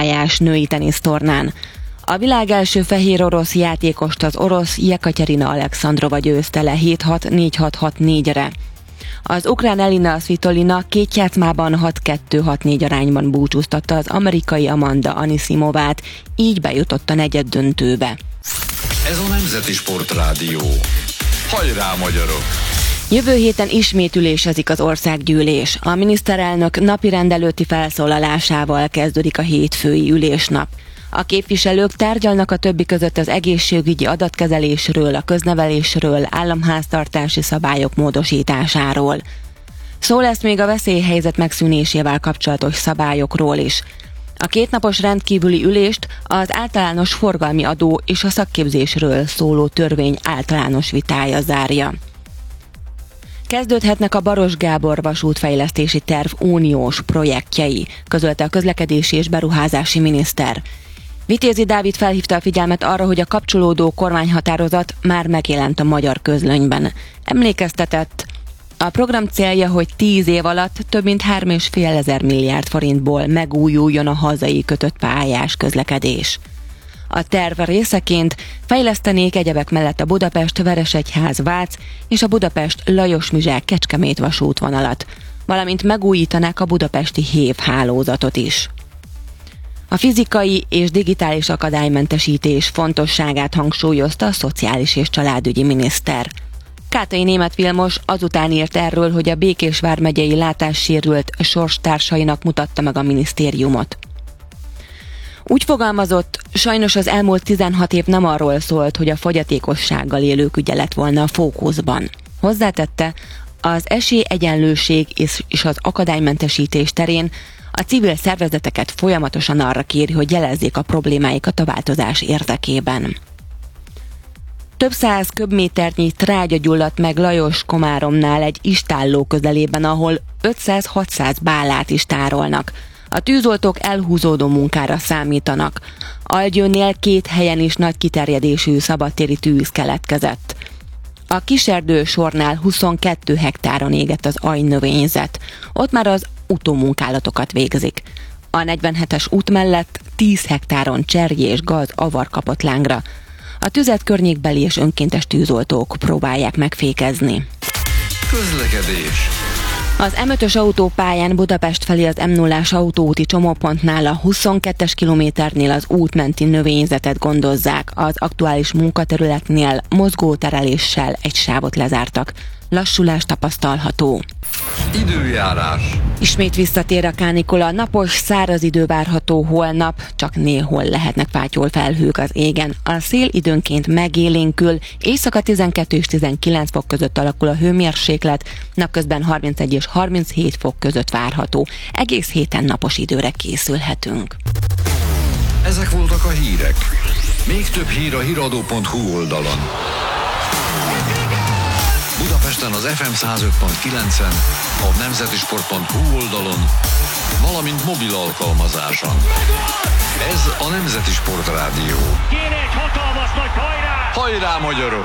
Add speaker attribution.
Speaker 1: pályás női tenisztornán. A világ első fehér orosz játékost az orosz Jekaterina Alexandrova győzte le 7-6, 4-6, 6-4-re. Az ukrán Elina Svitolina 2 játszmában 6-2, 6-4 arányban búcsúztatta az amerikai Amanda Anisimovát, így bejutott a negyeddöntőbe.
Speaker 2: Ez a Nemzeti Sportrádió. Hajrá, magyarok!
Speaker 1: Jövő héten ismét ülésezik az országgyűlés. A miniszterelnök napirend előtti felszólalásával kezdődik a hétfői ülésnap. A képviselők tárgyalnak a többi között az egészségügyi adatkezelésről, a köznevelésről, államháztartási szabályok módosításáról. Szó lesz még a veszélyhelyzet megszűnésével kapcsolatos szabályokról is. A 2 napos rendkívüli ülést az általános forgalmi adó és a szakképzésről szóló törvény általános vitája zárja. Kezdődhetnek a Baross Gábor vasútfejlesztési terv uniós projektjei, közölte a közlekedési és beruházási miniszter. Vitézi Dávid felhívta a figyelmet arra, hogy a kapcsolódó kormányhatározat már megjelent a magyar közlönyben. Emlékeztetett, a program célja, hogy 10 év alatt több mint 3,5 milliárd forintból megújuljon a hazai kötött pályás közlekedés. A terv részeként fejlesztenék egyebek mellett a Budapest-Veresegyház-Vác és a Budapest-Lajos-Mizsák-Kecskemét vasútvonalat, valamint megújítanák a budapesti hév hálózatot is. A fizikai és digitális akadálymentesítés fontosságát hangsúlyozta a szociális és családügyi miniszter. Kátai Németh Vilmos azután írt erről, hogy a Békés vármegyei látássérült sorstársainak mutatta meg a minisztériumot. Úgy fogalmazott, sajnos az elmúlt 16 év nem arról szólt, hogy a fogyatékossággal élők ügye lett volna a fókuszban. Hozzátette, az esélyegyenlőség és az akadálymentesítés terén a civil szervezeteket folyamatosan arra kéri, hogy jelezzék a problémáikat a változás érdekében. Több 100 köbméternyi trágya gyulladt meg Lajos-Komáromnál egy istálló közelében, ahol 500-600 bálát is tárolnak. A tűzoltók elhúzódó munkára számítanak. Algyőnél 2 helyen is nagy kiterjedésű szabadtéri tűz keletkezett. A Kiserdő sornál 22 hektáron égett az aljnövényzet. Ott már az utómunkálatokat végzik. A 47-es út mellett 10 hektáron cserjé és gaz avar kapott lángra. A tüzet környékbeli és önkéntes tűzoltók próbálják megfékezni.
Speaker 2: Közlekedés.
Speaker 1: Az M5-ös autópályán Budapest felé az M0-ás autóúti csomópontnál a 22-es kilométernél az útmenti növényzetet gondozzák. Az aktuális munkaterületnél mozgótereléssel egy sávot lezártak. Lassulás tapasztalható.
Speaker 2: Időjárás.
Speaker 1: Ismét visszatér a kánikula, napos, száraz idő várható holnap, csak néhol lehetnek fátyol felhők az égen. A szél időnként megélénkül, éjszaka 12 és 19 fok között alakul a hőmérséklet, napközben 31 és 37 fok között várható. Egész héten napos időre készülhetünk.
Speaker 2: Ezek voltak a hírek. Még több hír a hiradó.hu oldalon. Budapesten az FM 105.9-en, a nemzetisport.hu oldalon, valamint mobil alkalmazáson. Ez a Nemzeti Sportrádió.
Speaker 3: Kéne egy hatalmas nagy hajrá!
Speaker 2: Hajrá, magyarok!